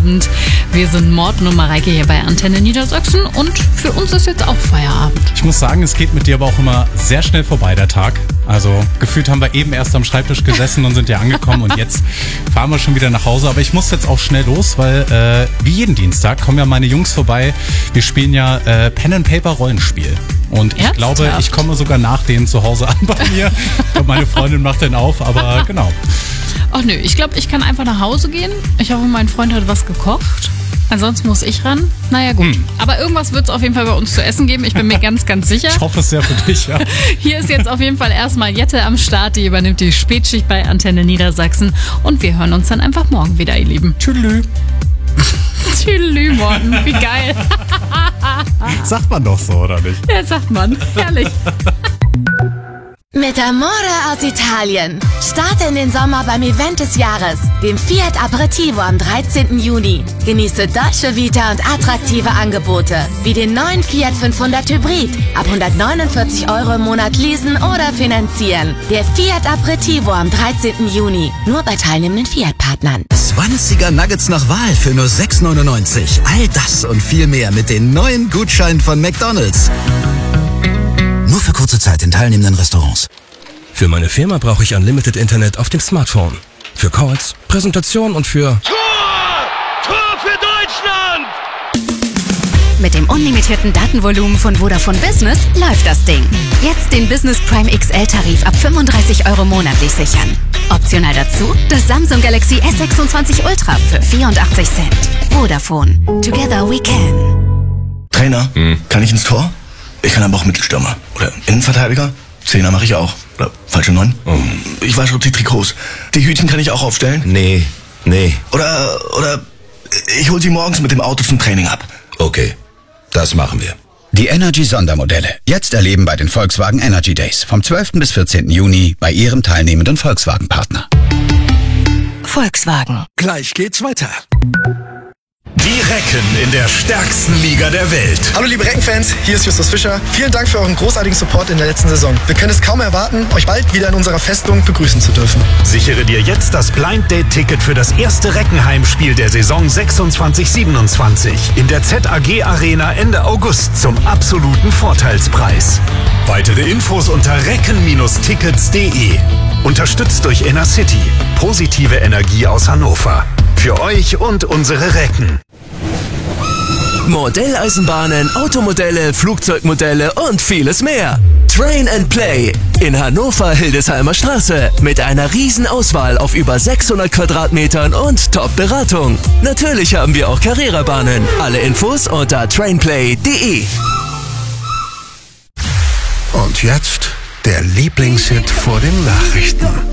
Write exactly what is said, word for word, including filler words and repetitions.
Abend. Wir sind Morten und Mareike hier bei Antenne Niedersachsen und für uns ist jetzt auch Feierabend. Ich muss sagen, es geht mit dir aber auch immer sehr schnell vorbei, der Tag. Also gefühlt haben wir eben erst am Schreibtisch gesessen und sind ja angekommen und jetzt fahren wir schon wieder nach Hause. Aber ich muss jetzt auch schnell los, weil äh, wie jeden Dienstag kommen ja meine Jungs vorbei. Wir spielen ja äh, Pen-and-Paper-Rollenspiel. Und ich Ernsthaft? glaube, ich komme sogar nach denen zu Hause an bei mir. Und meine Freundin macht den auf, aber genau. Ach nö, ich glaube, ich kann einfach nach Hause gehen. Ich hoffe, mein Freund hat was gekocht. Ansonsten muss ich ran. Naja, gut. Hm. Aber irgendwas wird es auf jeden Fall bei uns zu essen geben. Ich bin mir ganz, ganz sicher. Ich hoffe es sehr für dich, ja. Hier ist jetzt auf jeden Fall erstmal Jette am Start. Die übernimmt die Spätschicht bei Antenne Niedersachsen. Und wir hören uns dann einfach morgen wieder, ihr Lieben. Tschüdelü. Tschüdelü, Morten. Wie geil. Sagt man doch so, oder nicht? Ja, sagt man. Herrlich. Mit Amore aus Italien. Starte in den Sommer beim Event des Jahres, dem Fiat Aperitivo am dreizehnten Juni. Genieße Dolce Vita und attraktive Angebote, wie den neuen Fiat fünfhundert Hybrid. Ab hundertneunundvierzig Euro im Monat leasen oder finanzieren. Der Fiat Aperitivo am dreizehnten Juni. Nur bei teilnehmenden Fiat-Partnern. zwanziger Nuggets nach Wahl für nur sechs neunundneunzig. All das und viel mehr mit den neuen Gutscheinen von McDonald's. Nur für kurze Zeit in teilnehmenden Restaurants. Für meine Firma brauche ich Unlimited Internet auf dem Smartphone. Für Calls, Präsentationen und für... Tor! Tor für Deutschland! Mit dem unlimitierten Datenvolumen von Vodafone Business läuft das Ding. Jetzt den Business Prime X L-Tarif ab fünfunddreißig Euro monatlich sichern. Optional dazu das Samsung Galaxy S sechsundzwanzig Ultra für vierundachtzig Cent. Vodafone. Together we can. Trainer, hm. kann ich ins Tor? Ich kann aber auch Mittelstürmer. Oder Innenverteidiger. Zehner mache ich auch. Oder falsche Neun. Oh. Ich wasche die Trikots. Die Hütchen kann ich auch aufstellen. Nee, nee. Oder, oder ich hol sie morgens mit dem Auto zum Training ab. Okay, das machen wir. Die Energy-Sondermodelle. Jetzt erleben bei den Volkswagen Energy Days. Vom zwölften bis vierzehnten Juni bei Ihrem teilnehmenden Volkswagen-Partner. Volkswagen. Gleich geht's weiter. Die Recken in der stärksten Liga der Welt. Hallo liebe Reckenfans, hier ist Justus Fischer. Vielen Dank für euren großartigen Support in der letzten Saison. Wir können es kaum erwarten, euch bald wieder in unserer Festung begrüßen zu dürfen. Sichere dir jetzt das Blind Date Ticket für das erste Reckenheimspiel der Saison sechsundzwanzig siebenundzwanzig in der Z A G Arena Ende August zum absoluten Vorteilspreis. Weitere Infos unter recken Tickets punkt de. Unterstützt durch Inner City. Positive Energie aus Hannover. Für euch und unsere Recken. Modelleisenbahnen, Automodelle, Flugzeugmodelle und vieles mehr. Train and Play in Hannover-Hildesheimer Straße mit einer riesen Auswahl auf über sechshundert Quadratmetern und Top-Beratung. Natürlich haben wir auch Carrera-Bahnen. Alle Infos unter trainplay punkt de. Und jetzt der Lieblingshit vor den Nachrichten.